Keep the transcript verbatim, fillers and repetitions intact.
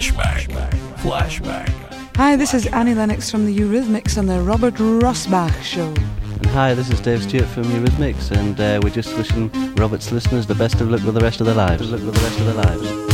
Flashback. Flashback. Hi, this is Annie Lennox from the Eurythmics on the Robert Rossbach Show. And hi, this is Dave Stewart from Eurythmics, and uh, we're just wishing Robert's listeners the best of luck with the rest of their lives. Luck with the rest of their lives.